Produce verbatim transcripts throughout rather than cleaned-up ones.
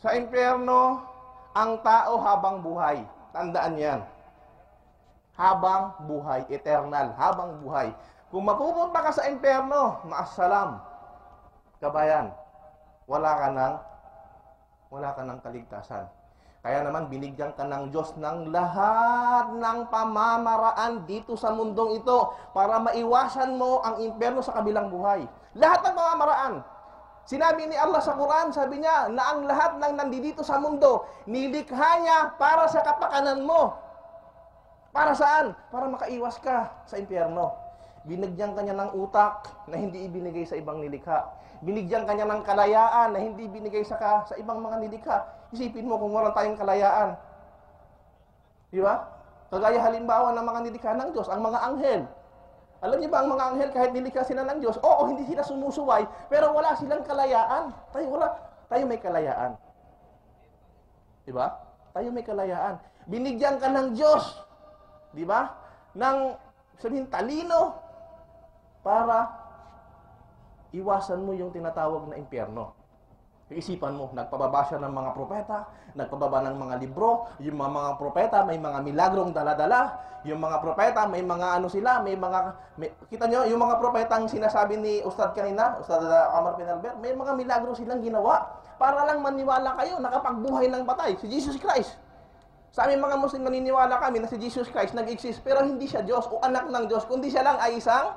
Sa impyerno, ang tao habang buhay. Tandaan yan. Habang buhay, eternal, habang buhay. Kung mapupunta ka sa impyerno, maasalam, kabayan, wala ka ng, wala ka ng kaligtasan. Kaya naman, binigyan ka ng Diyos ng lahat ng pamamaraan dito sa mundong ito para maiwasan mo ang impyerno sa kabilang buhay. Lahat ng pamamaraan. Sinabi ni Allah sa Quran, sabi niya, na ang lahat ng nandito sa mundo, nilikha niya para sa kapakanan mo. Para saan? Para makaiwas ka sa impyerno. Binigyan ka niya ng utak na hindi ibinigay sa ibang nilikha. Binigyan ka niya ng kalayaan na hindi binigay sa, ka, sa ibang mga nilikha. Isipin mo kung wala tayong kalayaan. Di ba? Kagaya halimbawa ng mga nilikha ng Diyos, ang mga anghel. Alam niyo ba ang mga anghel kahit nilikha sila ng Diyos, oo, hindi sila sumusuway, pero wala silang kalayaan. Tayo wala, tayo may kalayaan. Di ba? Tayo may kalayaan. Binigyan ka ng Diyos, di ba? Ng sabihin talino para iwasan mo yung tinatawag na impyerno. Isipan mo, nagpababa siya ng mga propeta, nagpababa ng mga libro, yung mga, mga propeta may mga milagrong dala-dala, yung mga propeta may mga ano sila, may mga, may, kita nyo, yung mga propetang sinasabi ni Ustad kanina, Ustad Amar Pinalbert, may mga milagro silang ginawa, para lang maniwala kayo, nakapagbuhay ng patay, si Jesus Christ. Sa aming mga Muslim, naniniwala kami na si Jesus Christ nag-exist, pero hindi siya Diyos o anak ng Diyos, kundi siya lang ay isang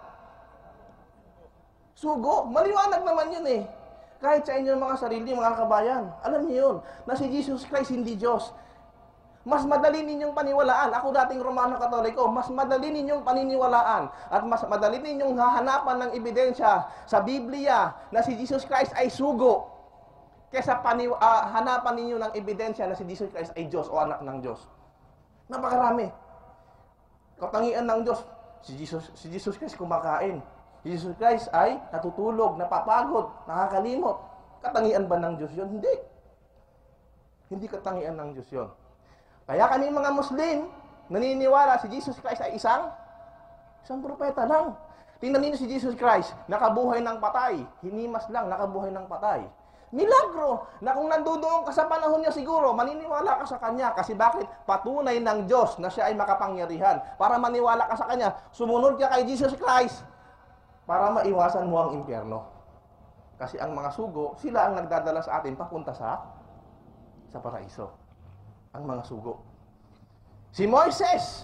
sugo. Maliwanag naman yun eh. Kahit sa inyong mga sarili, mga kabayan, alam niyo yun, na si Jesus Christ hindi Diyos. Mas madali ninyong paniwalaan. Ako dating Romano Katoliko, mas madali ninyong paniniwalaan at mas madali ninyong hahanapan ng ebidensya sa Biblia na si Jesus Christ ay sugo kaysa paniw uh, hanapan ninyo ng ebidensya na si Jesus Christ ay Diyos o anak ng Diyos. Napakarami. Katangian ng Diyos, si Jesus, si Jesus Christ kumakain. Jesus Christ ay natutulog, napapagod, nakakalimot. Katangian ba ng Diyos yun? Hindi. Hindi katangian ng Diyos yun. Kaya kami mga Muslim, naniniwala si Jesus Christ ay isang isang propeta lang. Tingnan niyo si Jesus Christ, nakabuhay ng patay. Hinimas lang, nakabuhay ng patay. Milagro! Na kung nandoon ka sa panahon niya siguro, maniniwala ka sa Kanya. Kasi bakit? Patunay ng Diyos na siya ay makapangyarihan. Para maniwala ka sa Kanya, sumunod ka kay Jesus Christ para maiwasan mo ang impyerno. Kasi ang mga sugo, sila ang nagdadala sa atin papunta sa sa paraiso. Ang mga sugo. Si Moises,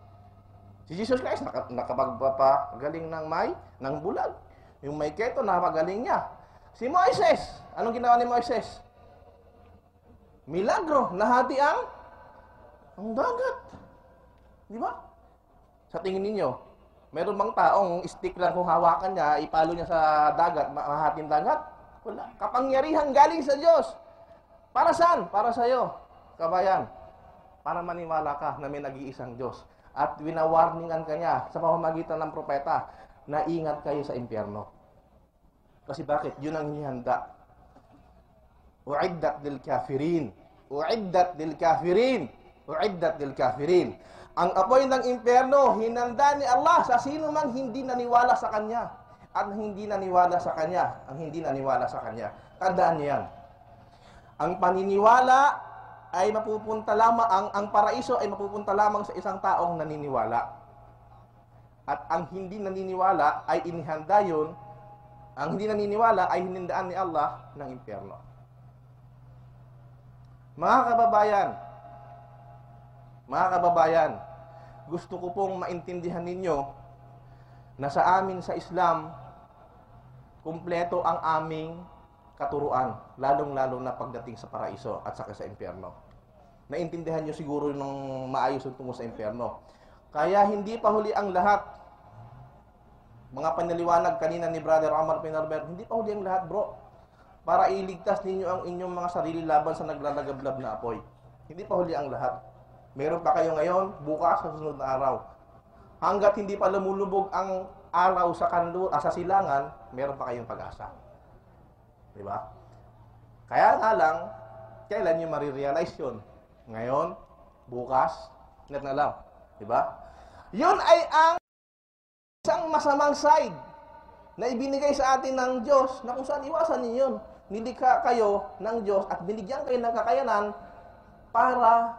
si Jesus Christ, nakapagpapagaling ng may, ng bulag. Yung may keto, napagaling niya. Si Moises, anong ginawa ni Moises? Milagro, nahati ang ang dagat. Di ba? Sa tingin ninyo, meron bang taong stick lang kung hawakan niya, ipalo niya sa dagat, mahating dagat? Wala. Kapangyarihan galing sa Diyos. Para saan? Para sa'yo, kabayan. Para maniwala ka na may nag-iisang Diyos. At winawarningan ka niya sa pamamagitan ng propeta na ingat kayo sa impyerno. Kasi bakit? Yun ang hinihanda. U'iddat lil kafirin. U'iddat lil kafirin. U'iddat lil kafirin. Ang apoy ng impyerno, hinanda ni Allah sa sino mang hindi naniwala sa Kanya. At hindi naniwala sa Kanya. Ang hindi naniwala sa Kanya. Tandaan niyo yan. Ang paniniwala ay mapupunta lamang, ang, ang paraiso ay mapupunta lamang sa isang taong naniniwala. At ang hindi naniniwala ay inihanda yun, ang hindi naniniwala ay hinindaan ni Allah ng impyerno. Mga kababayan, mga kababayan, gusto ko pong maintindihan ninyo na sa amin sa Islam, kumpleto ang aming katuruan, lalong-lalo na pagdating sa paraiso at saka sa impyerno. Naintindihan nyo siguro nung maayos yung tungo sa impyerno. Kaya hindi pa huli ang lahat. Mga panaliwanag kanina ni Brother Amar Pinalbert, hindi pa huli ang lahat, bro. Para iligtas ninyo ang inyong mga sarili laban sa naglalagablab na apoy. Hindi pa huli ang lahat. Meron pa kayo ngayon, bukas, sa susunod na araw. Hanggat hindi pa lumulubog ang araw sa kanlu, ah, sa silangan, meron pa kayong pag-asa. Diba? Kaya nga lang, kailan nyo marirealize yun? Ngayon, bukas, net na lang. Diba? Yun ay ang isang masamang side na ibinigay sa atin ng Diyos na kung saan iwasan ninyo yun. nilikha kayo ng Diyos at binigyan kayo ng kakayanan para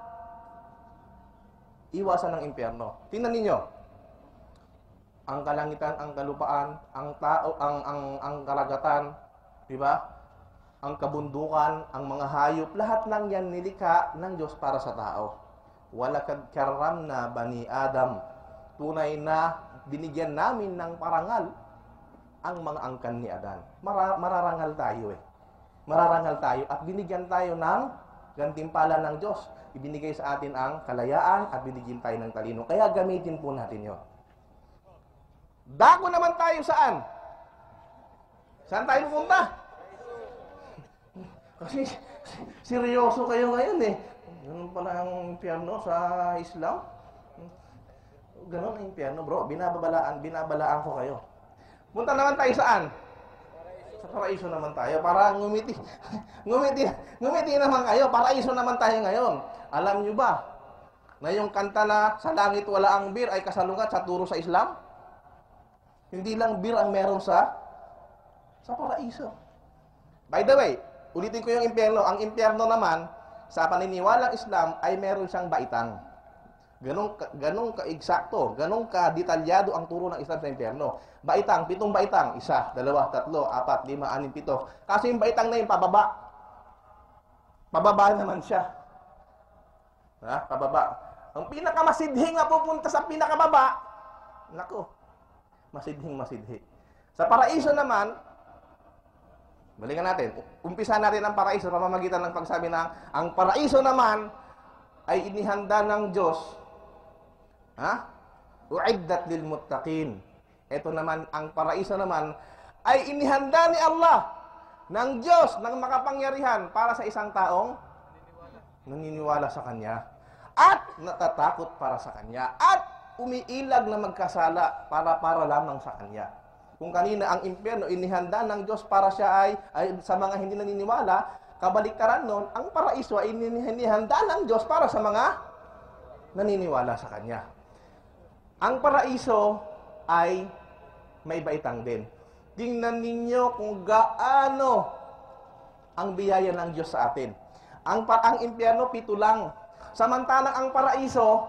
iwasan ng impyerno. Tingnan ninyo. Ang kalangitan, ang kalupaan, ang tao, ang ang ang karagatan, di ba? Ang kabundukan, ang mga hayop, lahat ng yan nilikha ng Diyos para sa tao. Walakad karramna bani Adam. Tunay na binigyan namin ng parangal ang mga angkan ni Adan. Mara, mararangal tayo eh. Mararangal tayo at binigyan tayo ng gantimpala ng Diyos. Ibinigay sa atin ang kalayaan at binigyan tayo ng talino. Kaya gamitin po natin yon. Dako naman tayo saan? Saan tayo pupunta? Kasi seryoso kayo ngayon eh. Ganun pala ang impyerno sa Islam. Ganun ang impyerno, bro. Binababalaan, binabalaan ko kayo. Punta naman tayo saan? Sa paraiso naman tayo para ngumiti. ngumiti, ngumiti naman kayo. Paraiso naman tayo ngayon. Alam nyo ba na yung kanta na sa langit wala ang bir ay kasalungat sa turo sa Islam? Hindi lang bir ang meron sa sa paraiso. By the way, ulitin ko yung impyerno. Ang impyerno naman, sa paniniwalang Islam, ay meron siyang baitang. Ganong, ganong ka-eksakto, ganong ka-detalyado ang turo ng Islam sa impyerno. Baitang, pitong baitang. Isa, dalawa, tatlo, apat, lima, anim, pito. Kasi yung baitang na yung pababa. Pababa naman siya. Ha? Pababa. Ang pinakamasidhi nga pupunta sa pinakababa, nako, masidhing masidhi. Sa paraiso naman, balikan natin. Umpisa natin ang paraiso sa pamamagitan ng pagsabi ng ang paraiso naman ay inihanda ng Diyos. Ha? Uiddat lil muttaqin. Ito naman, ang paraiso naman ay inihanda ni Allah ng Diyos ng makapangyarihan para sa isang taong naniniwala sa Kanya at natatakot para sa Kanya at umiilag na magkasala para para lamang sa Kanya. Kung kanina ang impyerno inihanda ng Diyos para siya ay, ay sa mga hindi naniniwala, kabaliktaran nun, ang paraiso ay inihanda ng Diyos para sa mga naniniwala sa Kanya. Ang paraiso ay may baitang din. Tingnan ninyo kung gaano ang biyaya ng Diyos sa atin. Ang, ang impyerno, pito lang. Samantalang ang paraiso,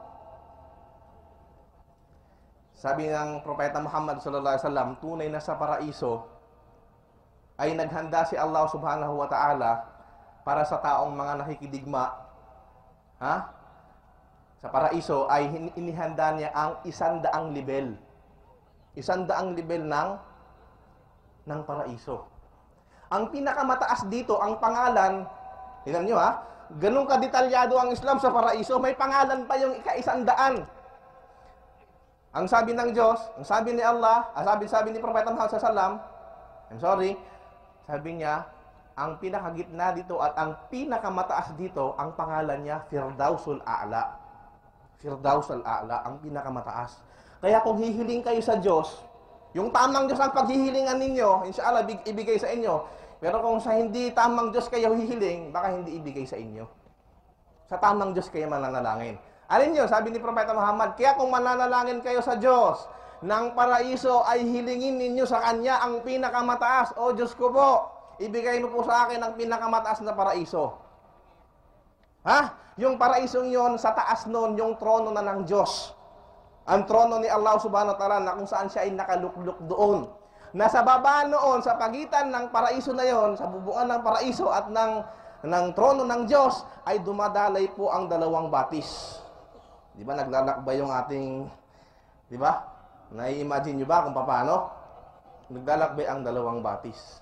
sabi ng Propeta Muhammad sallallahu alaihi wasallam, tunay na sa paraiso ay naghanda si Allah subhanahu wa ta'ala para sa taong mga nakikidigma. Ha? Sa paraiso ay inihanda niya ang isandaang level. Isandaang level ng ng paraiso. Ang pinakamataas dito, ang pangalan, tingnan nyo ha, ganun kadetalyado ang Islam sa paraiso, may pangalan pa yung ika-isandaan. Ang sabi ng Diyos, ang sabi ni Allah, ang sabi, sabi ni Propeta Muhammad sallallahu alaihi wasallam, I'm sorry, sabi niya, ang pinakagitna dito at ang pinakamataas dito, ang pangalan niya, Firdausul A'la. Firdausul A'la, ang pinakamataas. Kaya kung hihiling kayo sa Diyos, yung tamang Diyos ang paghihilingan ninyo, inshallah, ibigay sa inyo. Pero kung sa hindi tamang Diyos kayo hihiling, baka hindi ibigay sa inyo. Sa tamang Diyos kayo mananalangin. Alin nyo, sabi ni Propeta Muhammad, kaya kung mananalangin kayo sa Diyos, ng paraiso ay hilingin ninyo sa Kanya ang pinakamataas. O Diyos ko po, ibigay mo po sa akin ang pinakamataas na paraiso. Ha? Yung paraisong yon sa taas nun, yung trono na ng Diyos. Ang trono ni Allah subhanahu wa ta'ala na kung saan siya ay nakalukluk doon. Nasa baba noon, sa pagitan ng paraiso na yon, sa bubuan ng paraiso at ng, ng trono ng Diyos, ay dumadalay po ang dalawang batis. Di ba, naglalakbay yung ating, di ba? Nai-imagine nyo ba kung paano? Naglalakbay ang dalawang batis.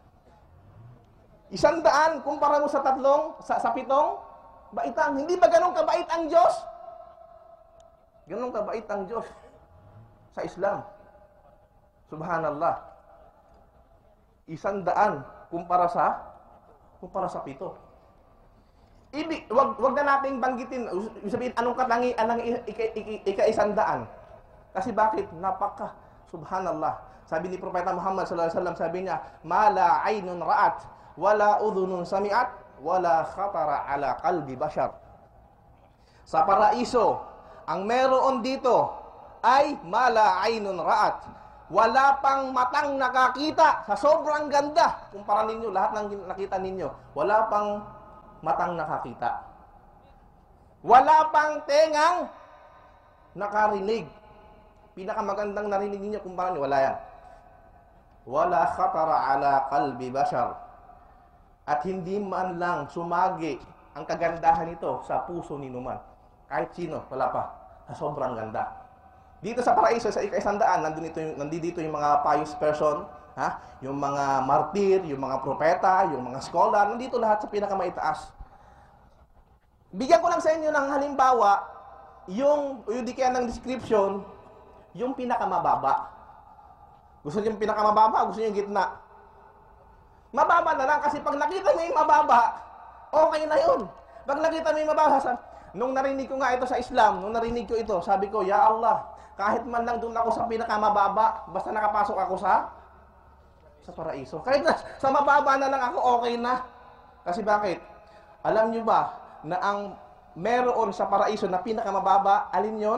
Isang daan, kumpara mo sa tatlong, sa, sa pitong, baitang. Hindi ba ganun kabait ang Diyos? Ganun kabait ang Diyos sa Islam. Subhanallah. Isang daan, kumpara sa, kumpara sa pito. Ibig, wag, wag na nating banggitin, sabihin, anong katangi, anong ika-isandaan. Kasi bakit? Napaka, subhanallah. Sabi ni Propeta Muhammad sallallahu alaihi wasallam, sabi niya, mala aynun ra'at, wala udhunun sami'at, wala khatara ala qalbi bashar. Sa paraiso, ang meron dito ay mala aynun ra'at, wala pang matang nakakita sa sobrang ganda. Kumpara ninyo, lahat ng nakita ninyo, wala pang matang nakakita. Wala pang tengang nakarinig. Pinakamagandang narinig ninyo, kumpara ninyo, wala yan. Wala khatara ala qalbi bashar. At hindi man lang sumagi ang kagandahan nito sa puso ni numan. Kahit sino, wala pa. Sa sobrang ganda. Dito sa paraiso, sa ika-isandaan, nandito, nandito yung mga pious person, ha? Yung mga martir, yung mga propeta, yung mga scholar, nandito lahat sa pinakamaitaas. Bigyan ko lang sa inyo ng halimbawa, yung, yung di kaya ng description, yung pinakamababa. Gusto niyo yung pinakamababa, gusto niyo yung gitna. Mababa na lang, kasi pag nakita mo yung mababa, okay na yun. Pag nakita mo yung mababa, nung narinig ko nga ito sa Islam, nung narinig ko ito, sabi ko, Ya Allah, kahit man lang doon ako sa pinakamababa, basta nakapasok ako sa sa paraiso. Kahit na, sa mababa na lang ako, okay na. Kasi bakit? Alam niyo ba na ang meron sa paraiso na pinakamababa, alin yon?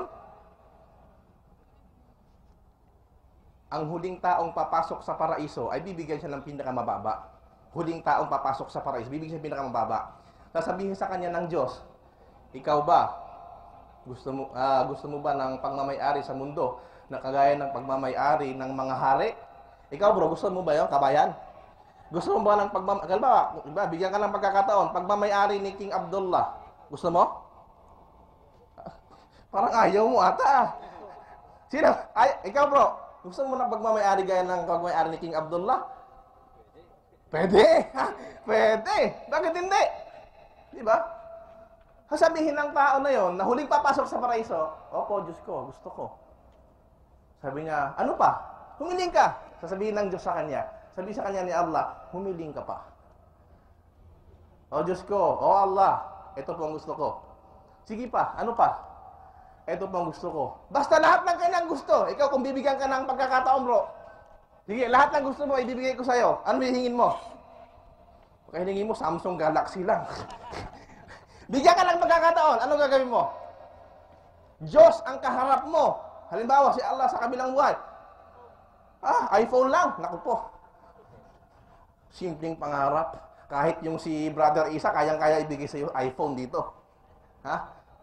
Ang huling taong papasok sa paraiso ay bibigyan siya ng pinakamababa. Huling taong papasok sa paraiso, bibigyan siya ng pinakamababa. Sasabihin sa kanya ng Diyos, ikaw ba? Gusto mo, uh, gusto mo ba ng pagmamay-ari sa mundo na kagaya ng pagmamay-ari ng mga hari? Ikaw bro, gusto mo ba yun, kabayan? Gusto mo ba ng pagmamay... Kalba, bigyan ka ng pagkakataon, pagmamay-ari ni King Abdullah. Gusto mo? Parang ayaw mo ata. Sino? Ay, ikaw bro, gusto mo ng pagmamay-ari gaya ng pagmamay-ari ni King Abdullah? Pwede. Pwede. Bakit hindi? Diba? Sasabihin ng tao na yon na huling papasok sa paraiso, opo, Diyos ko, gusto ko. Sabi niya, ano pa? Humiling ka. Sasabihin ng Diyos sa kanya. Sabi sa kanya ni Allah, humiling ka pa. O Diyos ko, o Allah, ito po ang gusto ko. Sige pa, ano pa? Ito po ang gusto ko. Basta lahat ng kanyang gusto. Ikaw, kung bibigyan ka ng pagkakataon, bro. Sige, lahat ng gusto mo, ibibigay ko sa'yo. Ano hihingin mo? Kaya hihingin mo, Samsung Galaxy lang. Bigyan ka lang pagkakataon, anong gagawin mo? Diyos ang kaharap mo. Halimbawa, si Allah sa kabilang buhay. Ah, iPhone lang. Naku po. Simpleng pangarap. Kahit yung si Brother Isa, kayang-kaya ibigay sa iyo iPhone dito. Ha?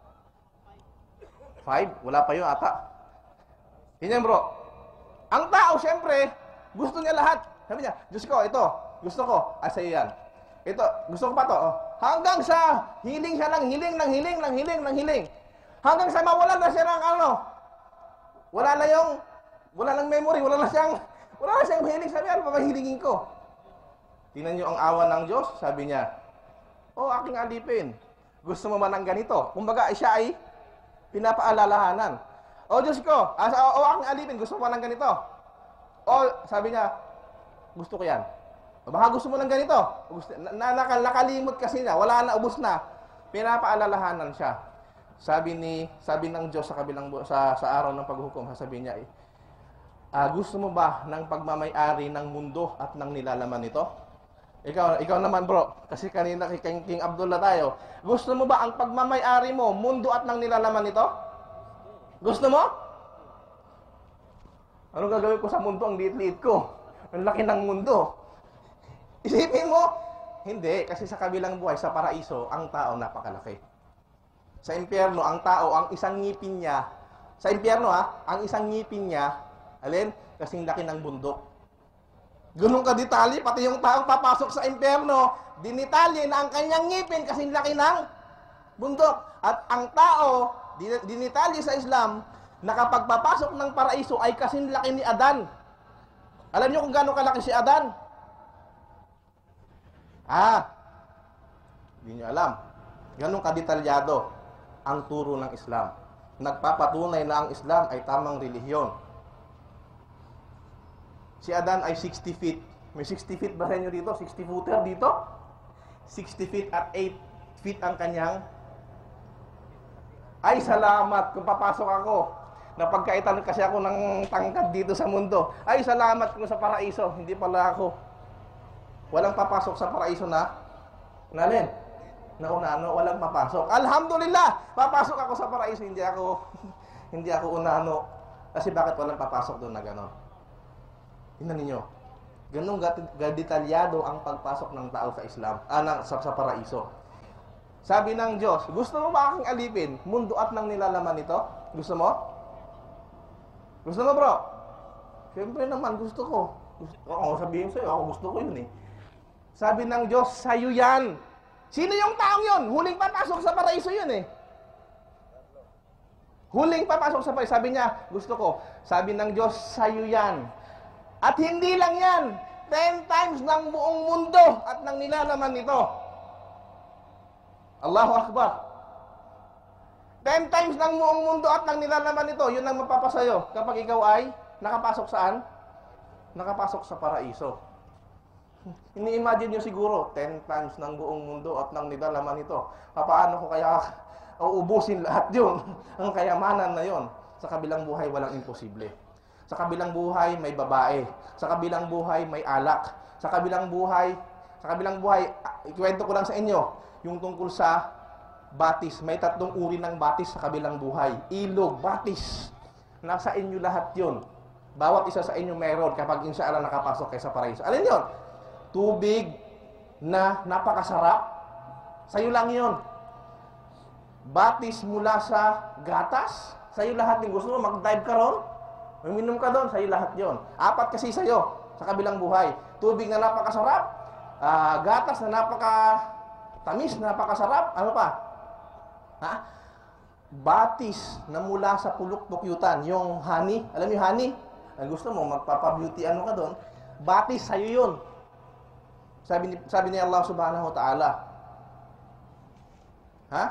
Five? Wala pa yun ata. Ganyan bro. Ang tao, syempre, gusto niya lahat. Sabi niya, Diyos ko, ito. Gusto ko. Ah, sa'yo yan. Ito, gusto ko pa to. Oh. Hanggang sa hiling siya lang, hiling, ng hiling, ng hiling, ng hiling. Hanggang sa mawalan na siya ng ano. Wala na yung, wala lang memory, wala na siyang, wala na siyang hiling. Sabi, ano pa mahilingin ko? Tingnan niyo ang awa ng Diyos, sabi niya, oh, aking alipin, gusto mo man ng ganito? Kumbaga, siya ay pinapaalalahanan. O Diyos ko, asa, o, o aking alipin, gusto mo man ng ganito? O, sabi niya, gusto ko yan. O baka gusto mo ng ganito. Gusto, na, na, nakalimot kasi niya, wala na, ubos na. Pinapaalalahanan siya. Sabi ni, sabi ng Diyos sa kabilang sa sa araw ng paghukom, sasabihin niya, ah, gusto mo ba ng pagmamay-ari ng mundo at ng nilalaman nito? Ikaw, ikaw naman bro, kasi kanina kay King, King Abdullah tayo. Gusto mo ba ang pagmamay-ari mo, mundo at ng nilalaman nito? Gusto mo? Anong gagawin ko sa mundo? Ang liit-liit ko. Ang laki ng mundo. Isipin mo, hindi, kasi sa kabilang buhay, sa paraiso, ang tao napakalaki. Sa impyerno, ang tao, ang isang ngipin niya, sa impyerno ha, ang isang ngipin niya, alin? Kasing laki ng bundok. Ganun ka detalye, pati yung taong papasok sa impyerno, dinitalye na ang kanyang ngipin kasing laki ng bundok. At ang tao, dinitalye sa Islam, na kapag papasok ng paraiso ay kasing laki ni Adan. Alam niyo kung gaano kalaki si Adan? Ah, hindi nyo alam. Ganun kadetalyado ang turo ng Islam. Nagpapatunay na ang Islam ay tamang relihiyon. Si Adan ay sixty feet. May sixty feet ba sa inyo dito? sixty footer dito? sixty feet at eight feet ang kanyang. Ay, salamat kung papasok ako. Napagkaitan kasi ako ng tangkad dito sa mundo. Ay, salamat kung sa paraiso. Hindi pala ako. Walang papasok sa paraiso na nalin. Na unano, walang papasok. Alhamdulillah, papasok ako sa paraiso, hindi ako hindi ako unano. Kasi bakit walang papasok doon na gano'n? Tingnan ninyo. Ganun gadetalyado ang pagpasok ng tao sa Islam, ah, ng, sa, sa paraiso. Sabi ng Diyos, gusto mo ba aking alipin? Mundo at nang nilalaman nito? Gusto mo? Gusto mo, bro? Siyempre naman, gusto ko. Gusto, ako sabihin sa'yo, ako gusto ko yun eh. Sabi ng Diyos, sa'yo yan. Sino yung taong yun? Huling papasok sa paraiso yun eh. Huling papasok sa paraiso. Sabi niya, gusto ko. Sabi ng Diyos, sa'yo yan. At hindi lang yan. Ten times ng buong mundo at nang nilalaman nito. Allahu Akbar. Ten times ng buong mundo at nang nilalaman nito. Yun ang mapapasayo kapag ikaw ay nakapasok saan? Nakapasok sa paraiso. Ini-imagine nyo siguro, ten times ng buong mundo at nang nilalaman nito. Paano ko kaya uubusin lahat yun? Ang kayamanan na yun. Sa kabilang buhay, walang imposible. Sa kabilang buhay, may babae. Sa kabilang buhay, may alak. Sa kabilang buhay, sa kabilang buhay, ikwento ko lang sa inyo, yung tungkol sa batis. May tatlong uri ng batis sa kabilang buhay. Ilog, batis. Nasa inyo lahat yun. Bawat isa sa inyo meron kapag inshallah nakapasok kayo sa paraiso. Alin yun? Tubig na napakasarap. Sa'yo lang yun. Batis mula sa gatas. Sa'yo lahat yung gusto mo, mag-dive ka ron. Uminom ka doon, sa'yo lahat yon. Apat kasi sa'yo, sa kabilang buhay. Tubig na napakasarap, uh, gatas na napaka-tamis, napakasarap, ano pa? Ha? Batis na mula sa pulok-pukyutan, yung honey, alam mo yung honey? Ang gusto mo, magpapa-beauty ano ka doon, batis, sa'yo yun. Sabi ni, sabi ni Allah subhanahu wa ta'ala. Ha?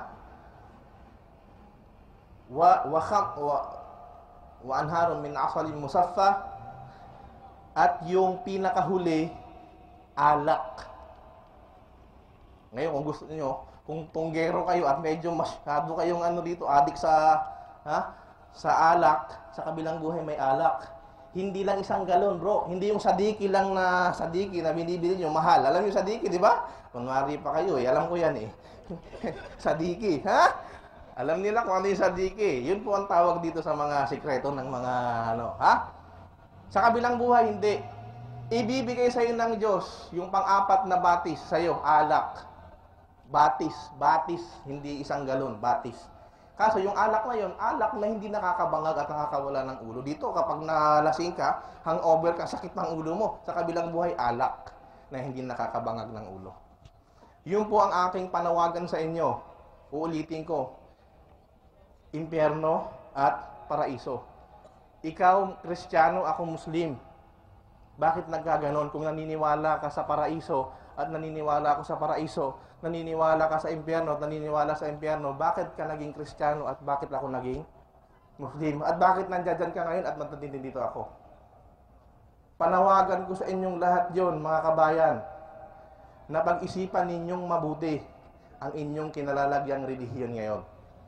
Wa, wa, wa, wa anharun min asalin musaffa, at yung pinakahuli, alak. Ngayon, kung gusto niyo, kung tunggero kayo at medyo masyado kayong ano dito, adik sa, ha, sa alak, sa kabilang buhay may alak. Hindi lang isang galon, bro. Hindi yung sadiki lang na sadiki na binibili nyo, mahal. Alam yung sadiki, di ba? Kunwari pa kayo, eh. Alam ko yan, eh. Sadiki, ha? Alam nila kung ano yung sadiki. Yun po ang tawag dito sa mga sikreto ng mga ano, ha? Sa kabilang buhay, hindi. Ibibigay sa'yo ng Diyos yung pang-apat na batis sa'yo, alak. Batis, batis, hindi isang galon, batis. Kaso yung alak na yun, alak na hindi nakakabangag at nakakawala ng ulo. Dito, kapag nalasing ka, hangover ka, sakit ng ulo mo. Sa kabilang buhay, alak na hindi nakakabangag ng ulo. Yun po ang aking panawagan sa inyo. Uulitin ko. Impyerno at paraiso. Ikaw, Kristiyano, ako Muslim. Bakit nagkaganon? Kung naniniwala ka sa paraiso at naniniwala ako sa paraiso, naniniwala ka sa impyerno at naniniwala sa impyerno, bakit ka naging Kristiyano at bakit ako naging Muslim? At bakit nandiyan ka ngayon at matutindi dito ako? Panawagan ko sa inyong lahat yon, mga kabayan, na pag-isipan ninyong mabuti ang inyong kinalalagyang relihiyon ngayon.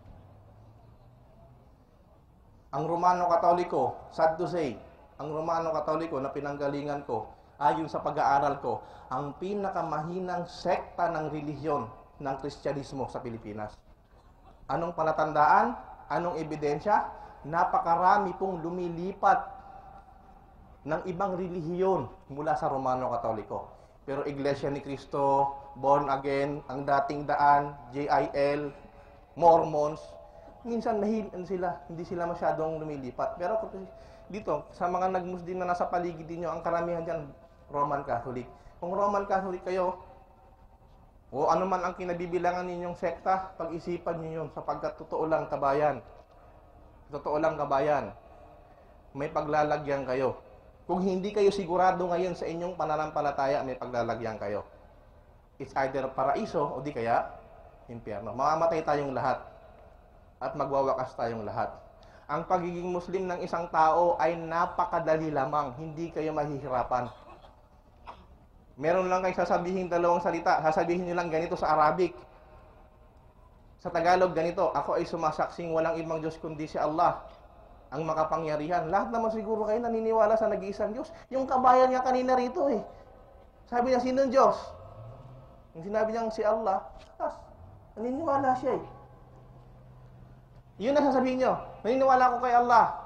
Ang Romano Katoliko, sad to say, ang Romano Katoliko na pinanggalingan ko, ayon sa pag-aaral ko, ang pinakamahinang sekta ng relihiyon ng Kristyanismo sa Pilipinas. Anong palatandaan? Anong ebidensya? Napakarami pong lumilipat ng ibang relihiyon mula sa Romano Katoliko. Pero Iglesia ni Cristo, Born Again, ang dating daan, J I L, Mormons, minsan nahil sila, hindi sila masyadong lumilipat. Pero dito, sa mga nagmuslim na nasa paligid niyo, ang karamihan dyan, Roman Catholic. Kung Roman Catholic kayo, o ano man ang kinabibilangan ninyong sekta, pag-isipan niyo yun, sapagkat totoo lang kabayan. Totoo lang kabayan. May paglalagyan kayo. Kung hindi kayo sigurado ngayon sa inyong pananampalataya, may paglalagyan kayo. It's either paraiso o di kaya impyerno. Mamamatay tayong lahat. At magwawakas tayong lahat. Ang pagiging Muslim ng isang tao ay napakadali lamang. Hindi kayo mahihirapan. Meron lang kayo sasabihin dalawang salita. Sasabihin nyo lang ganito sa Arabic. Sa Tagalog, ganito. Ako ay sumasaksing walang ibang Diyos kundi si Allah, ang makapangyarihan. Lahat naman siguro kayo naniniwala sa nag-iisang Diyos. Yung kabayan niya kanina rito eh. Sabi niya, sino Diyos? Yung sinabi niya si Allah, tas, naniniwala siya eh. Yun ang sasabihin nyo. Naniniwala ko kay Allah.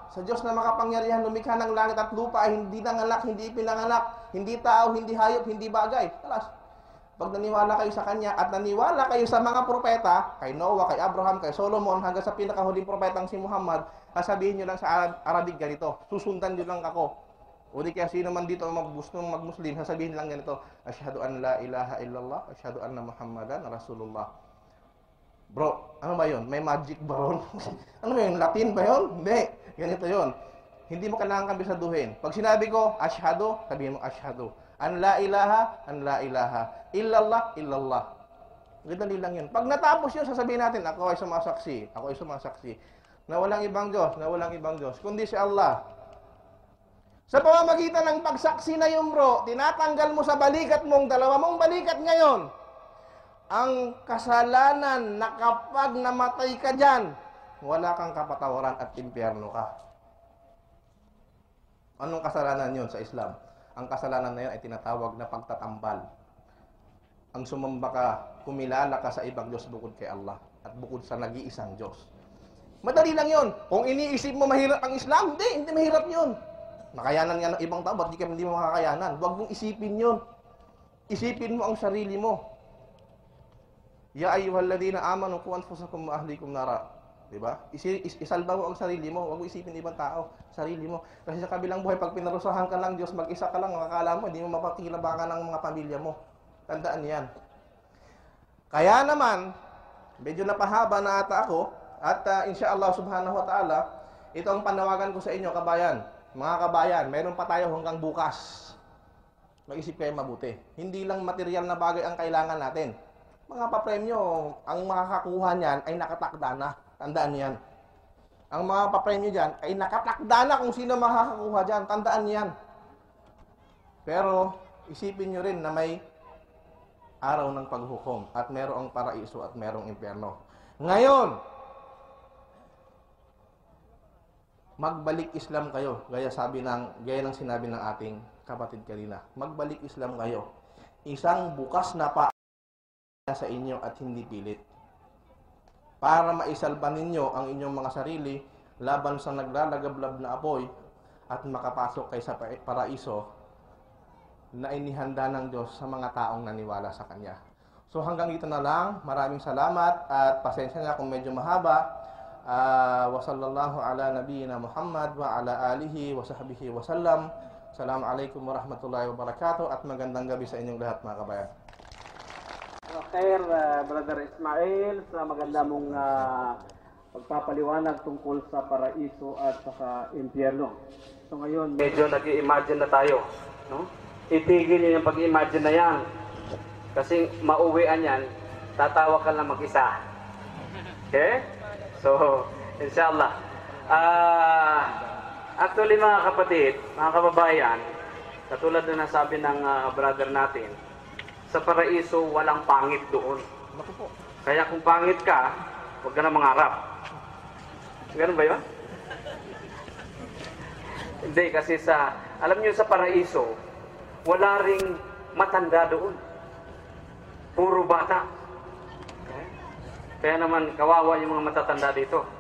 sa Diyos na makapangyarihan, lumikha ng langit at lupa, ay hindi nanganak, hindi pinanganak, hindi tao, hindi hayop, hindi bagay. Alas, pag naniwala kayo sa Kanya at naniwala kayo sa mga propeta, kay Noah, kay Abraham, kay Solomon, hanggang sa pinakahuling propetang si Muhammad, sasabihin nyo lang sa Arabic ganito, susundan nyo lang ako. O di kaya sino man dito ang gusto mag-Muslim, sasabihin lang ganito, Asyhadu an la ilaha illallah, asyhadu anna Muhammadan Rasulullah. Bro, ano ba yun? May magic ba ron? Ano ba yun? Latin ba yun? Hindi. Ganito yun. Hindi mo kailangan kabisaduhin. Pag sinabi ko, asyhadu, sabihin mo asyhadu. An la ilaha, an la ilaha. Illallah, illallah. Ganito lang yun. Pag natapos yun, sasabihin natin, ako ay sumasaksi. Ako ay sumasaksi. Na walang ibang Diyos, na walang ibang Diyos. Kundi si Allah. Sa pamamagitan ng pagsaksi na yun, bro, tinatanggal mo sa balikat mong, dalawa mong balikat ngayon, ang kasalanan na kapag namatay ka dyan, wala kang kapatawaran at impyerno ka. Anong kasalanan yun sa Islam? Ang kasalanan na yun ay tinatawag na pagtatambal. Ang sumamba ka, kumilala ka sa ibang Diyos bukod kay Allah at bukod sa nag-iisang Diyos. Madali lang yun. Kung iniisip mo mahirap ang Islam, hindi, hindi mahirap yun. Nakayanan nga ng ibang tao, ba't di ka hindi mo makakayanan? Huwag mong isipin yun. Isipin mo ang sarili mo. Ya ayyuhalladhina amanu qu anfusakum wa ahlikum nara. 'Di ba? Isi, is, isalba mo ang sarili mo, huwag mo isipin ibang tao, sarili mo. Kasi sa kabilang buhay pag pinarusahan ka lang Diyos, mag-isa ka lang, makakala mo hindi mo mapakinabangan ng mga pamilya mo. Tandaan 'yan. Kaya naman, medyo napahaba na ata ako at uh, insyaallah subhanahu wa ta'ala, ito ang panawagan ko sa inyo, kabayan. Mga kabayan, meron pa tayo hanggang bukas. Mag-isip kayo mabuti. Hindi lang material na bagay ang kailangan natin. Mga papremyo, ang makakakuha niyan ay nakatakda na. Tandaan niyan. Ang mga papremyo diyan ay nakatakda na kung sino makakakuha diyan. Tandaan niyan. Pero isipin niyo rin na may araw ng paghukom at merong paraiso at merong impyerno. Ngayon, magbalik Islam kayo. Gaya sabi ng gaya ng sinabi ng ating kapatid kanina. Magbalik Islam kayo. Isang bukas na pa sa inyo at hindi pilit. Para maisalba ninyo ang inyong mga sarili laban sa naglalagablab na apoy at makapasok kayo sa paraiso na inihanda ng Diyos sa mga taong naniwala sa Kanya. So hanggang dito na lang. Maraming salamat at pasensya na kung medyo mahaba. Uh, wa sallallahu ala nabiyyina Muhammad wa ala alihi wa sahbihi wa sallam. Assalamualaikum warahmatullahi wabarakatuh at magandang gabi sa inyong lahat, mga kabayan. Okay, uh, Brother Ismail, sa maganda mong uh, pagpapaliwanag tungkol sa paraiso at sa impyerno. So ngayon, medyo nag-i-imagine na tayo, no? Itigil niyo yung pag-i-imagine na yan. Kasi mauwian yan, tatawa ka lang mag-isa. Okay? So, inshallah. Uh, actually, mga kapatid, mga kababayan, katulad na nasabi ng uh, brother natin, sa paraiso, walang pangit doon. Kaya kung pangit ka, huwag ka na mangarap. Ganun ba yun? Hindi, kasi sa, alam niyo sa paraiso, wala ring matanda doon. Puro bata. Okay? Kaya naman, kawawa yung mga matatanda dito.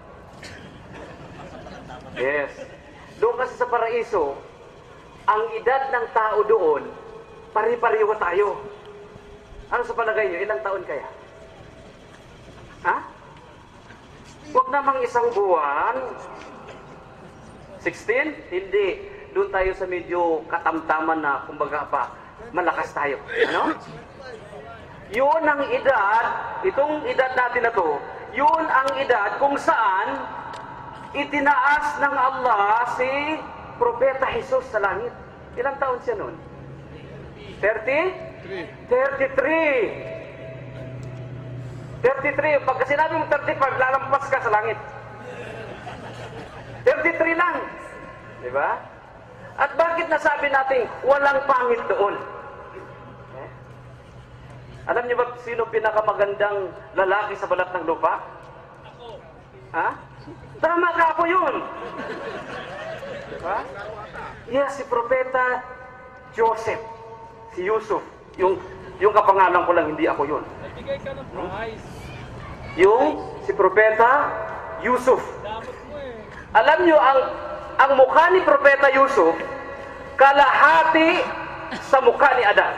Yes. Doon kasi sa paraiso, ang edad ng tao doon, pari-pariwa tayo. Ano sa palagay nyo? Ilang taon kaya? Ha? Huwag namang isang buwan. sixteen? Hindi. Doon tayo sa medyo katamtaman na, kumbaga pa, malakas tayo. Ano? Yun ang edad, itong edad natin na to, yun ang edad kung saan itinaas ng Allah si Propeta Jesus sa langit. Ilang taon siya noon? thirty? thirty-three. thirty-three. Pagka sinabi mo thirty-five, lalampas ka sa langit. thirty-three lang. Diba? At bakit nasabi natin walang pangit doon? Eh? Alam niyo ba sino pinakamagandang lalaki sa balat ng lupa? Ako. Ha? Tama ka, ako yun. Diba? Yes, si Propeta Joseph. Si Yusuf. Yung, yung kapangalan ko lang, hindi ako yun. Nagbigay ka ng prize. Yung si Propeta Yusuf. Dapat mo eh. Alam nyo, ang ang mukha ni Propeta Yusuf, kalahati sa mukha ni Adan.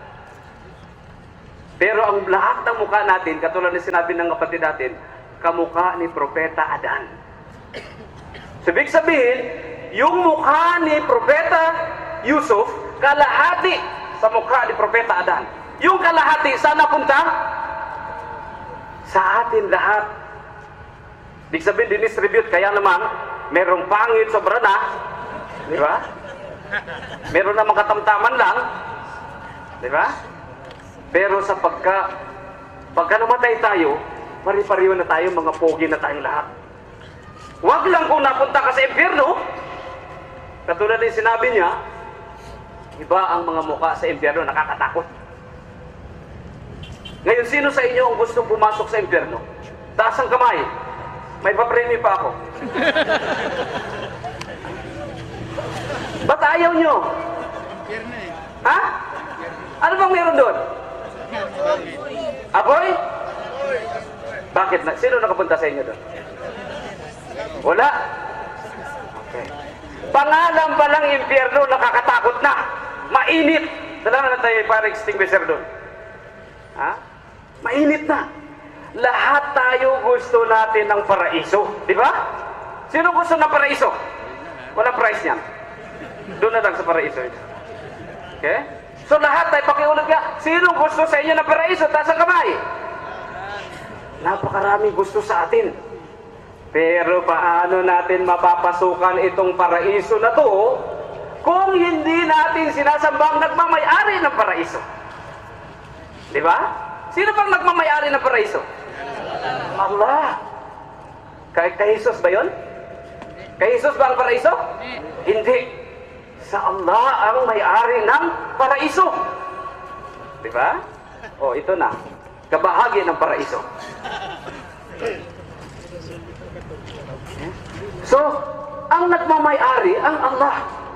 Pero ang lahat ng mukha natin, katulad ng sinabi ng kapatid natin, kamukha ni Propeta Adan. So, ibig sabihin, yung mukha ni Propeta Yusuf, kalahati sa mukha ni Propeta Adan. Yung kalahati, saan napunta? Sa atin lahat. Ibig sabihin, dinistribute. Kaya naman, merong pangit sobra na. Di ba? Meron namang katamtaman lang. Di ba? Pero sa pagka, pagka namatay tayo, pari-pariyo na tayo, mga pogi na tayong lahat. Huwag lang kung napunta ka sa impyerno. Katulad ng sinabi niya, iba ang mga mukha sa impyerno, nakakatakot. Ngayon, sino sa inyo ang gustong pumasok sa impyerno? Taas ang kamay. May papremyo pa ako. Ba't ayaw nyo? Ha? Ano bang meron doon? Apoy? Bakit? Na? Sino nakapunta sa inyo doon? Wala? Okay. Pangalan pa lang impyerno, nakakatakot na. Mainit. Dala na tayo para extinguisher doon. Ha? Mainit na. Lahat tayo gusto natin ng paraiso. Di ba? Sino gusto ng paraiso? Walang price niyan. Doon na lang sa paraiso. Okay? So lahat tayo, pakiulit ka, sino gusto sa inyo ng paraiso? Taas ang kamay. Napakaraming gusto sa atin. Pero paano natin mapapasukan itong paraiso na to kung hindi natin sinasambang nagmamayari ng paraiso? Di ba? Sino bang nagmamayari ng paraiso? Allah. Kay, kay Jesus ba yun? Kay Jesus ba ang paraiso? Hindi. Sa Allah ang may-ari ng paraiso. Di ba? O, ito na. Kabahagi ng paraiso. So, ang nagmamay-ari, ang Allah.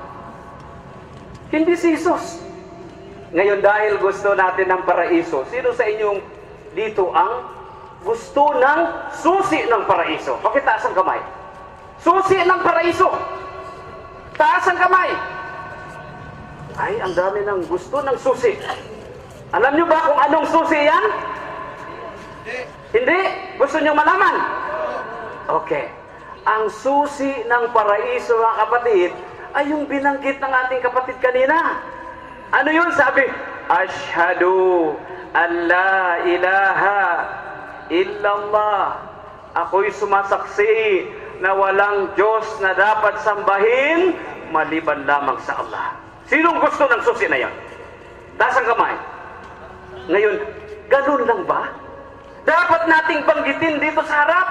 Hindi si Jesus. Ngayon, dahil gusto natin ng paraiso, sino sa inyong dito ang gusto ng susi ng paraiso? Pakitaas ang kamay. Susi ng paraiso. Taas ang kamay. Ay, ang dami ng gusto ng susi. Alam nyo ba kung anong susi yan? Hindi. Hindi? Gusto nyo malaman? Okay. Ang susi ng paraiso, mga kapatid, ay yung binanggit ng ating kapatid kanina. Ano yun? Sabi, Ashhadu an la ilaha illallah. Ako'y sumasaksi na walang Diyos na dapat sambahin maliban lamang sa Allah. Sinong gusto ng susi na yan? Taas ang kamay. Ngayon, ganun lang ba? Dapat nating banggitin dito sa harap.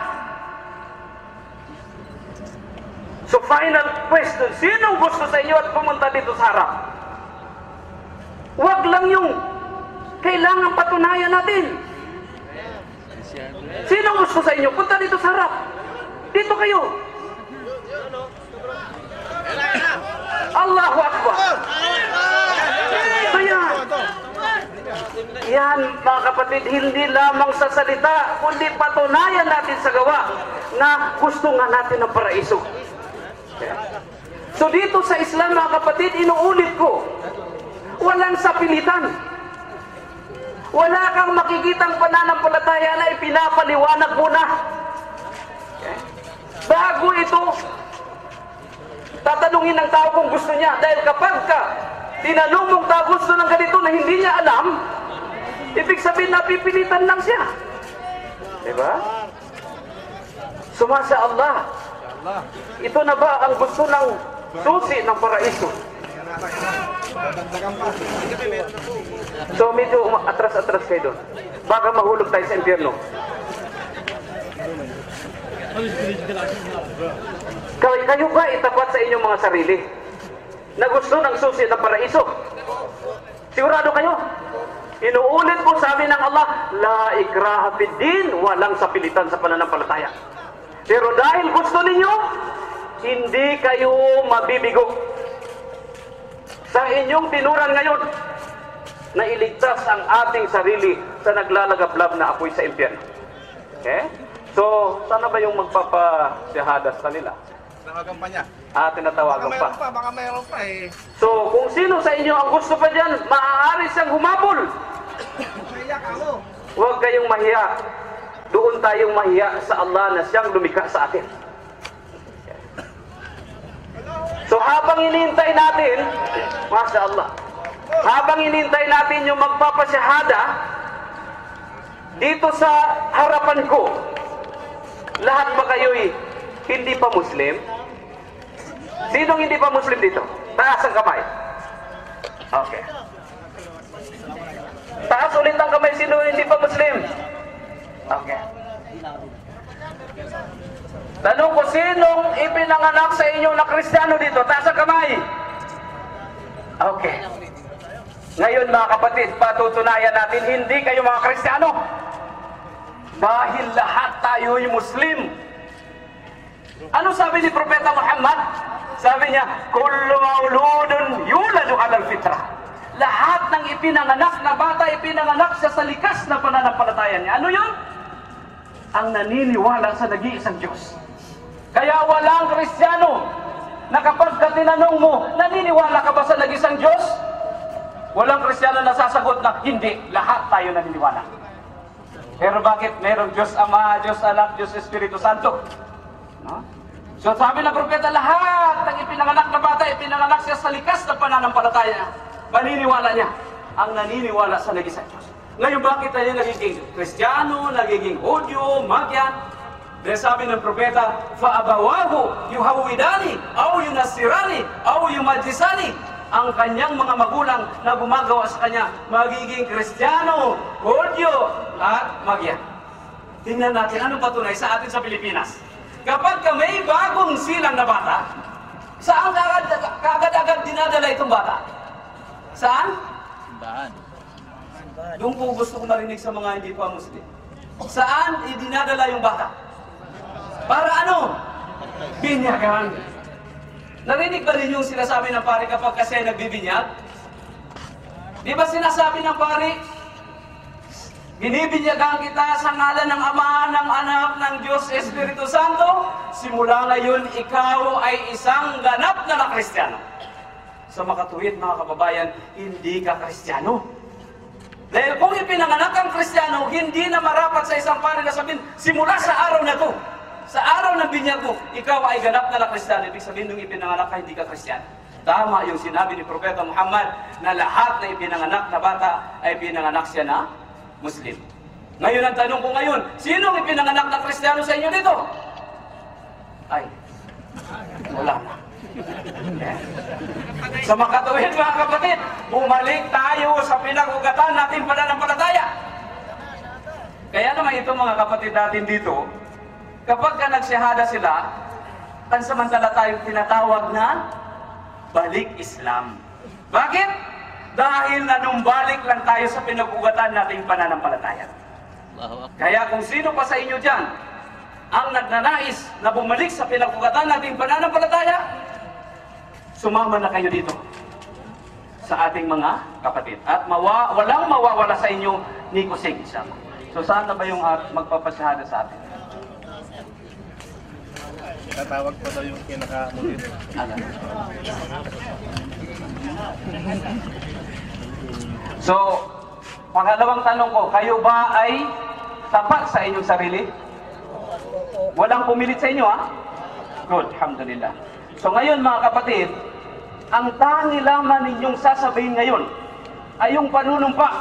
So final question, sinong gusto sa inyo at pumunta dito sa harap? Huwag lang yung kailangan patunayan natin. Sinong gusto sa inyo? Punta dito sa harap. Dito kayo. Allahu Akbar. Kaya, yan mga kapatid, hindi lamang sa salita, kundi patunayan natin sa gawa na gusto nga natin ng paraiso. So dito sa Islam, mga kapatid, inuulit ko, walang sapilitan. Wala kang makikitang pananampalataya na ipinapaliwanag mo na. Bago ito, tatanungin ng tao kung gusto niya. Dahil kapag ka tinanong mong tao gusto ng ganito na hindi niya alam, ibig sabihin napipilitan lang siya. Diba? Sumasa Allah. Ito na ba ang gusto ng susi ng paraiso? So medyo atras-atras kayo doon. Baka mahulog tayo sa impyerno. Kayo, kayo ba itapat sa inyong mga sarili na gusto ng susi ng paraiso? Sigurado kayo? Inuulit ko, sabi ng Allah, la ikraha fid din, walang sapilitan sa pananampalataya. Pero dahil gusto ninyo, hindi kayo mabibigo sa inyong tinuran ngayon na iligtas ang ating sarili sa naglalagablab na apoy sa impyerno. Okay? So, sana ba yung magpapasyahadas kanila? Tinawagan pa niya. Ah, Baka tinatawagan pa. mayroon pa, baka mayroon pa eh. So, kung sino sa inyo ang gusto pa dyan, maaari siyang humabol. Naiyak ako. Huwag kayong mahiya. Doon tayong mahiya sa Allah na siyang lumikha sa atin. So, habang inintay natin, Masya Allah, habang inintay natin yung magpapasyahada, dito sa harapan ko, lahat ba kayo'y hindi pa Muslim? Sinong hindi pa Muslim dito? Taas ang kamay. Okay. Taas ulit ang kamay, sino hindi pa Muslim? Okay. Tanong ko, sinong ipinanganak sa inyo na Kristiyano dito? Taas ang kamay. Okay. Ngayon mga kapatid, patutunayan natin, hindi kayo mga Kristiyano. Dahil lahat tayo'y Muslim. Ano sabi ni Propeta Muhammad? Sabi niya, kullu mauludun yuladu alal fitrah. Lahat ng ipinanganak na bata, ipinanganak siya sa likas na pananampalataya niya. Ano yun? Ang naniniwala sa nag-iisang Diyos. Kaya walang Kristiyano na kapag ka tinanong mo, naniniwala ka ba sa nag-iisang Diyos? Walang Kristiyano na sasagot na, hindi, lahat tayo naniniwala. Pero bakit merong Diyos Ama, Diyos Anak, Diyos Espiritu Santo? No? So sabi ng propeta, lahat ng ipinanganak na bata, ipinanganak siya sa likas na pananampalataya. Maniniwala niya ang naniniwala sa nag-iisang Diyos. Ngayon bakit tayo nagiging Kristiyano, nagiging Hudyo, Magyan? Dahil sabi ng propeta, فَأَبَوَاهُ يُهَوِّدَانِ أَوْ يُنَسِّرَانِ أَوْ يُمَجِّسَانِ. Ang kanyang mga magulang na gumagawa sa kanya, magiging Kristiyano, Hudyo, at Magyan. Tingnan natin, anong patunay sa atin sa Pilipinas? Kapag ka may bagong silang na bata, saan kaagad-agad dinadala itong bata? Saan? Simbahan. Doon po gusto ko marinig sa mga hindi pa Muslim. Saan idinadala yung bata? Para ano? Binyagan. Narinig ba rin yung sinasabi ng pari kapag kasi nagbibinyag? Di ba sinasabi ng pari, binibinyagan kita sa ngalan ng Ama, ng Anak, ng Diyos Espiritu Santo. Simula ngayon, ikaw ay isang ganap na na Kristiyano. Sa makatuwid, mga kababayan, hindi ka Kristiyano. Dahil kung ipinanganak kang Kristiyano, hindi na marapat sa isang pari na sabihin, simula sa araw na to, sa araw ng binyag mo, ikaw ay ganap na na Kristiyano. Ibig sabihin, nung ipinanganak ka, hindi ka Kristiyano. Tama yung sinabi ni Propeta Muhammad na lahat na ipinanganak na bata ay pinanganak siya na Muslim. Ngayon ang tanong ko ngayon, sinong ipinanganak na Kristiyano sa inyo dito? Ay, wala na. Yeah. Sa makatuwid mga kapatid, bumalik tayo sa pinag-ugatan natin pananampalataya. Kaya naman ito mga kapatid natin dito, kapag ka nagsihada sila, pansamantala tayong tinatawag na balik Islam. Bakit? Dahil nanumbalik lang tayo sa pinag-ugatan nating pananampalataya. Kaya kung sino pa sa inyo dyan ang nagnanais na bumalik sa pinag-ugatan nating pananampalataya, sumama na kayo dito sa ating mga kapatid. At mawa, walang mawawala sa inyo ni Kusig Isama. So saan na ba yung uh, magpapasyahada sa atin? Tatawag pa daw yung kinaka-ano dito. Ano? So, pangalawang tanong ko, kayo ba ay tapat sa inyong sarili? Walang pumilit sa inyo, ha? Good, alhamdulillah. So ngayon mga kapatid, ang tangi lamang ninyong sasabihin ngayon ay yung panunumpa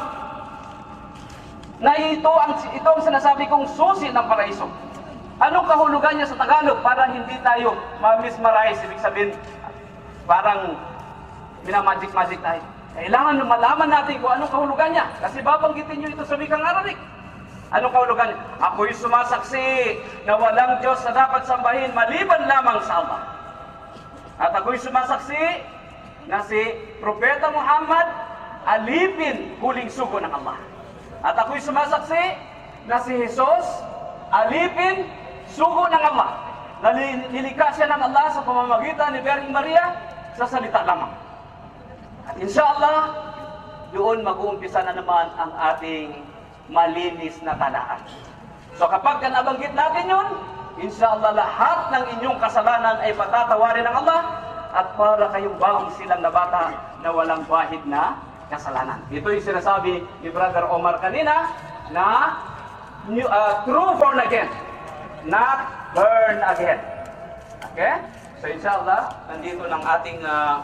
na ito ang, ito ang sinasabi kong susi ng paraiso. Anong kahulugan niya sa Tagalog para hindi tayo ma-mismarize? Ibig sabihin, parang minamagic-magic tayo. Kailangan malaman natin kung anong kahulugan niya. Kasi babanggitin niyo ito sa wikang Arabic. Anong kahulugan niya? Ako'y sumasaksi na walang Diyos na dapat sambahin maliban lamang sa Allah. At ako'y sumasaksi na si Propeta Muhammad alipin huling sugo ng Allah. At ako'y sumasaksi na si Jesus alipin sugo ng Allah. Na nilikha siya ng Allah sa pamamagitan ni Birheng Maria sa salita lamang. At inshallah, doon mag-uumpisa na naman ang ating malinis na talaan. So kapag nabanggit natin yun, Inshallah lahat ng inyong kasalanan ay patatawarin ng Allah at para kayong bagong silang na bata na walang bahid na kasalanan. Ito yung sinasabi ni Brother Omar kanina na new, uh, true born again, not burn again. Okay? So inshallah, nandito ng ating uh,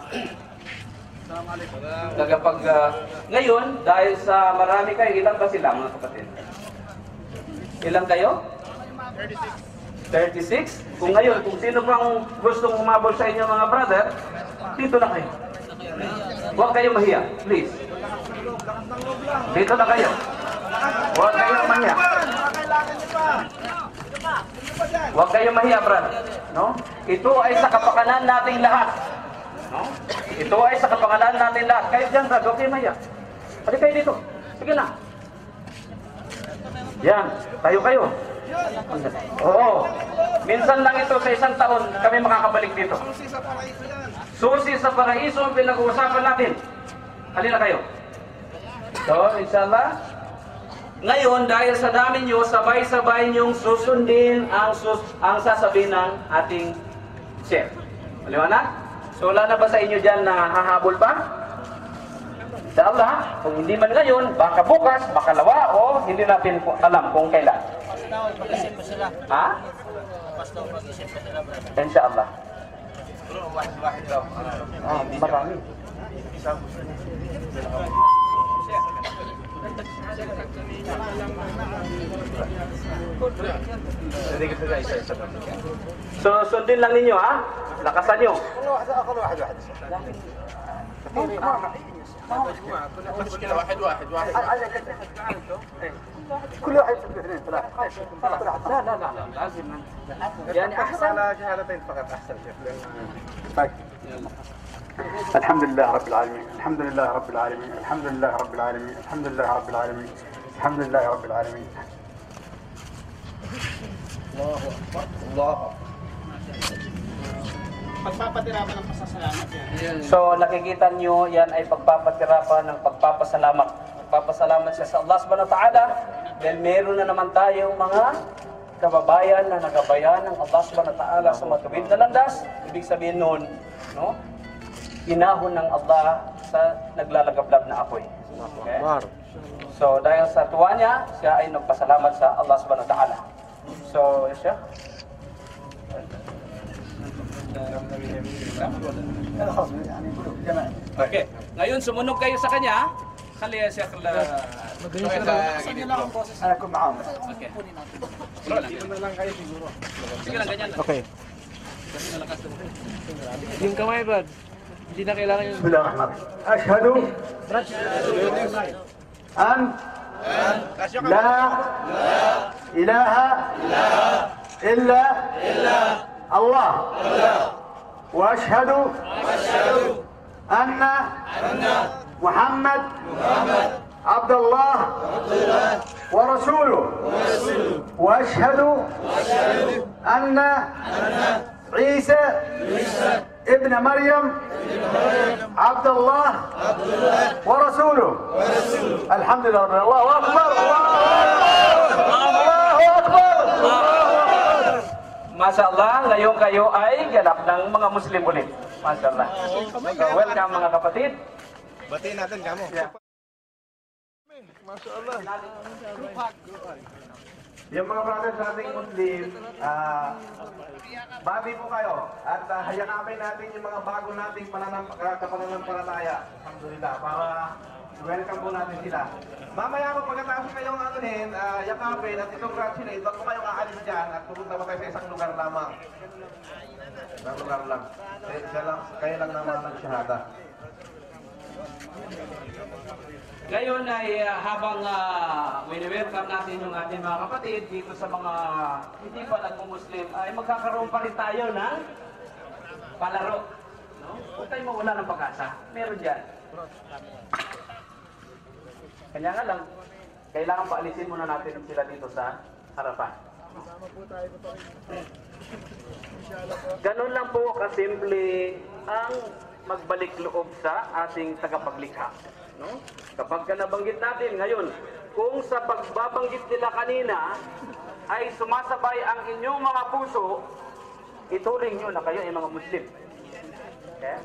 tagapag uh, ngayon, dahil sa marami kayo, ilan ba sila mga kapatid? Ilan kayo? thirty-six? Kung ngayon, kung sino pang gustong umabol sa inyo mga brother, dito na kayo. Huwag kayo mahiya, please. Dito na kayo. Huwag kayo mahiya. Huwag kayo mahiya, brother. No? Ito ay sa kapakanan nating lahat. No? Ito ay sa kapakanan nating lahat. Kayo dyan, brother, huwag kayo mahiya. Halika kayo dito. Sige na. Yan, tayo kayo. Oo. Minsan lang ito sa isang taon kami makakabalik dito. Susi sa paraiso ang pinag-uusapan natin. Halina kayo. So, inshallah. Ngayon, dahil sa dami nyo, sabay-sabay nyong susundin ang, sus ang sasabihin ng ating chef. Maliwanag? So, wala na ba sa inyo dyan na hahabol pa? Inshallah, kung hindi man ngayon, baka bukas, baka lawa, o hindi natin alam kung kailan. Ha? Inshallah. Ah, marami. So, sundin lang ninyo, ha? Lakasan nyo. واحد واحد واحد كل واحد اثنين ثلاثة لا لا لا لازم يعني أحسن على شهادتين فقط أحسن شيخ. طيب الحمد لله رب العالمين الحمد لله رب العالمين الحمد لله رب العالمين الحمد لله رب العالمين الحمد لله رب العالمين الله أكبر الله أكبر. Pagpapatirapan ng pasasalamat yan. So nakikita nyo, yan ay pagpapatirapan ng pagpapasalamat. Pagpapasalamat siya sa Allah subhanahu wa ta'ala dahil meron na naman tayong mga kababayan na nagabayan ng Allah subhanahu wa ta'ala sa matawid na landas. Ibig sabihin nun, no? Inahon ng Allah sa naglalagablab na apoy. Okay? So dahil sa tuwa niya, siya ay nagpasalamat sa Allah subhanahu wa ta'ala. So, siya. Okay. Ngayon sumunod kayo sa kanya. Kali ya Sheikh la. أنا أكون معاهم Okay. Sige lang ganyan lang. Okay. Yung kamay, Brad. Hindi na kailangan yung... بسم الله الرحمن الرحيم أشهد أن لا إله إلا الله وأشهد أن محمد عبد الله ورسوله وأشهد أن عيسى ابن مريم عبد الله ورسوله الحمد لله رب العالمين. الله أكبر الله أكبر. Masya Allah, ngayon kayo ay ganap ng mga Muslim ulit. Masya Allah. So, welcome mga kapatid. Batiin natin kamo. Masya Allah. Yung mga brothers nating Muslim, ah, babi po kayo at uh, hayakamay natin yung mga bago nating pananam, kapananampalataya. Alhamdulillah, para welcome po natin sila. Mamaya po pagkatapos kayong ano din, uh, yakapin at i-congratulate, wag po kayong aalis dyan at pupunta po kayo sa isang lugar lamang. Isang lugar lang. Kaya, kaya lang, kayo lang naman nag-shahada. Ngayon ay uh, habang uh, wini-welcome natin yung ating mga kapatid dito sa mga hindi pa nagmo-Muslim, ay magkakaroon pa rin tayo ng palaro. No? Huwag tayo mawala ng pag-asa. Meron dyan. Kanya nga lang, kailangan paalisin muna natin sila dito sa harapan. Ganun lang po kasimple ang magbalik loob sa ating tagapaglikha. No? Kapag ka nabanggit natin ngayon, kung sa pagbabanggit nila kanina, ay sumasabay ang inyong mga puso, ituring nyo na kayo ay mga Muslim. Okay?